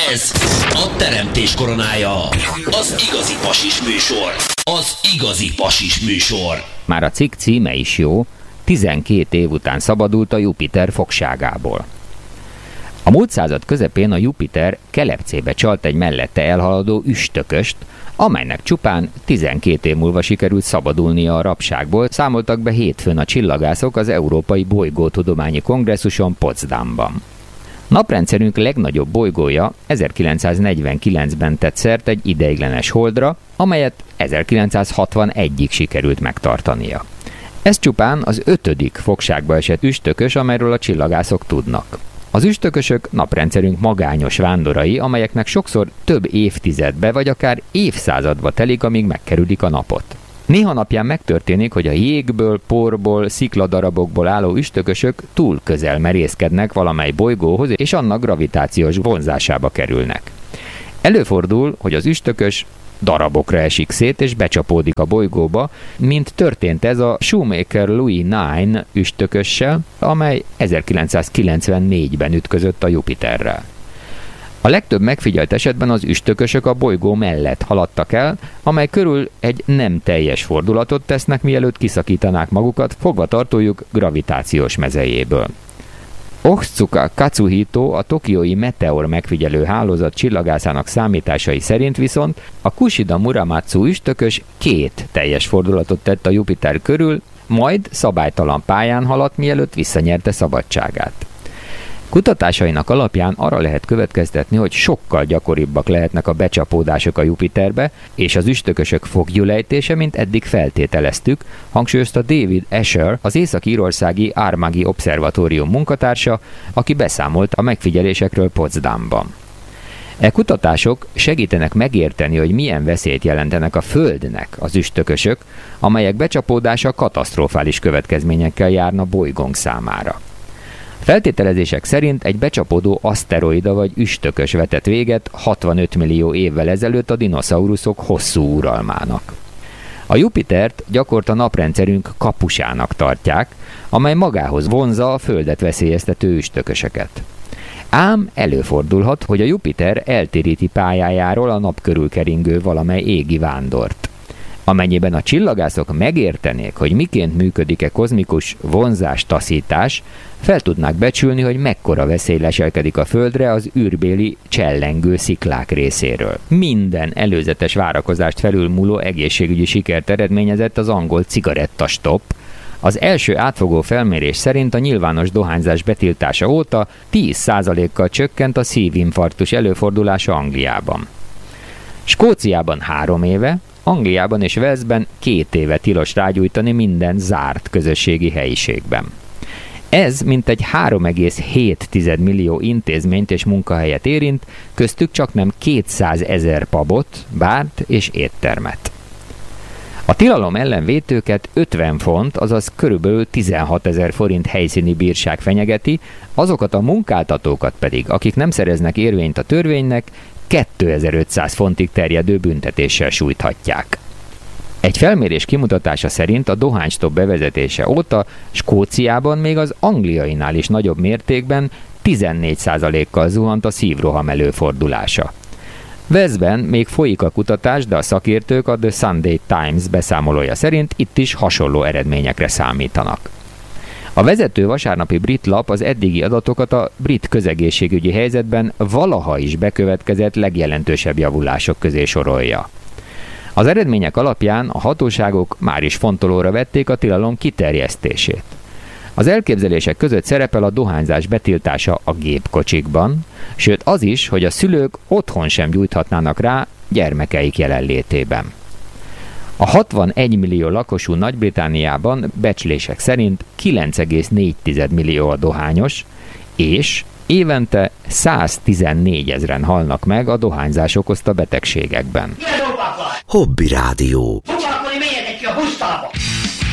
Ez a teremtés koronája. Az igazi pasis műsor. Az igazi pasis műsor. Már a cikk címe is jó, 12 év után szabadult a Jupiter fogságából. A múlt század közepén a Jupiter kelepcébe csalt egy mellette elhaladó üstököst, amelynek csupán 12 év múlva sikerült szabadulnia a rabságból, számoltak be hétfőn a csillagászok az Európai Bolygótudományi Kongresszuson Potsdamban. Naprendszerünk legnagyobb bolygója 1949-ben tett szert egy ideiglenes holdra, amelyet 1961-ig sikerült megtartania. Ez csupán az 5. fogságba esett üstökös, amelyről a csillagászok tudnak. Az üstökösök naprendszerünk magányos vándorai, amelyeknek sokszor több évtizedbe vagy akár évszázadba telik, amíg megkerülik a napot. Néha napján megtörténik, hogy a jégből, porból, szikladarabokból álló üstökösök túl közel merészkednek valamely bolygóhoz, és annak gravitációs vonzásába kerülnek. Előfordul, hogy az üstökös darabokra esik szét, és becsapódik a bolygóba, mint történt ez a Shoemaker Louis 9 üstökössel, amely 1994-ben ütközött a Jupiterrel. A legtöbb megfigyelt esetben az üstökösök a bolygó mellett haladtak el, amely körül egy nem teljes fordulatot tesznek, mielőtt kiszakítanák magukat fogvatartójuk gravitációs mezejéből. Otsuka Katsuhito, a tokiói meteor megfigyelő hálózat csillagászának számításai szerint viszont a Kushida Muramatsu üstökös 2 teljes fordulatot tett a Jupiter körül, majd szabálytalan pályán haladt, mielőtt visszanyerte szabadságát. Kutatásainak alapján arra lehet következtetni, hogy sokkal gyakoribbak lehetnek a becsapódások a Jupiterbe, és az üstökösök foglyulejtése, mint eddig feltételeztük, hangsúlyozta David Escher, az észak-írországi Armaghi Obszervatórium munkatársa, aki beszámolt a megfigyelésekről Potsdamban. E kutatások segítenek megérteni, hogy milyen veszélyt jelentenek a Földnek az üstökösök, amelyek becsapódása katasztrofális következményekkel járna bolygónk számára. Feltételezések szerint egy becsapódó aszteroida vagy üstökös vetett véget 65 millió évvel ezelőtt a dinoszauruszok hosszú uralmának. A Jupitert gyakorta naprendszerünk kapusának tartják, amely magához vonzza a Földet veszélyeztető üstököseket. Ám előfordulhat, hogy a Jupiter eltéríti pályájáról a nap körül keringő valamely égi vándort. Amennyiben a csillagászok megértenék, hogy miként működik-e kozmikus vonzás-taszítás, fel tudnák becsülni, hogy mekkora veszély leselkedik a Földre az űrbéli csellengő sziklák részéről. Minden előzetes várakozást felülmúló egészségügyi sikert eredményezett az angol cigarettastop. Az első átfogó felmérés szerint a nyilvános dohányzás betiltása óta 10%-kal csökkent a szívinfarktus előfordulása Angliában. Skóciában 3 éve, Angliában és Walesben 2 éve tilos rágyújtani minden zárt közösségi helyiségben. Ez mintegy 3,7 millió intézményt és munkahelyet érint, köztük csaknem 200 000 pubot, bárt és éttermet. A tilalom ellen vétőket 50 font, azaz körülbelül 16 000 forint helyszíni bírság fenyegeti, azokat a munkáltatókat pedig, akik nem szereznek érvényt a törvénynek, 2500 fontig terjedő büntetéssel sújthatják. Egy felmérés kimutatása szerint a dohánystop bevezetése óta Skóciában még az angliainál is nagyobb mértékben 14%-kal zuhant a szívroham előfordulása. Walesben még folyik a kutatás, de a szakértők a The Sunday Times beszámolója szerint itt is hasonló eredményekre számítanak. A vezető vasárnapi brit lap az eddigi adatokat a brit közegészségügyi helyzetben valaha is bekövetkezett legjelentősebb javulások közé sorolja. Az eredmények alapján a hatóságok már is fontolóra vették a tilalom kiterjesztését. Az elképzelések között szerepel a dohányzás betiltása a gépkocsikban, sőt az is, hogy a szülők otthon sem gyújthatnának rá gyermekeik jelenlétében. A 61 millió lakosú Nagy-Britanniában becslések szerint 9,4 millió a dohányos, és évente 114 000 halnak meg a dohányzás okozta betegségekben. Hobby Rádió. Foglalkozni, menjetek ki a busztába!